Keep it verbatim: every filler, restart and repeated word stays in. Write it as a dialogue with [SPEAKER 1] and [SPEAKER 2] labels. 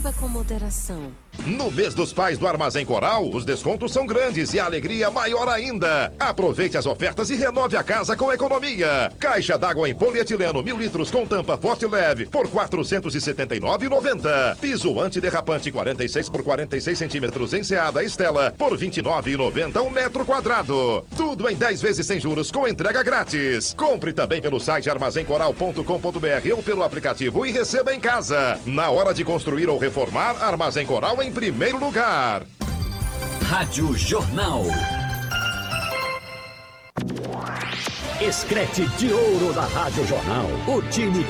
[SPEAKER 1] Beba com moderação.
[SPEAKER 2] No mês dos pais do Armazém Coral, os descontos são grandes e a alegria maior ainda. Aproveite as ofertas e renove a casa com economia. Caixa d'água em polietileno mil litros com tampa forte e leve por quatrocentos e setenta e nove reais e noventa centavos. Piso antiderrapante quarenta e seis por quarenta e seis centímetros enceada Estela por vinte e nove reais e noventa centavos um metro quadrado. Tudo em dez vezes sem juros com entrega grátis. Compre também pelo site armazém coral ponto com ponto br ou pelo aplicativo e receba em casa. Na hora de construir ou reformar, Armazém Coral em primeiro lugar.
[SPEAKER 3] Rádio Jornal. Escrete de ouro da Rádio Jornal. O time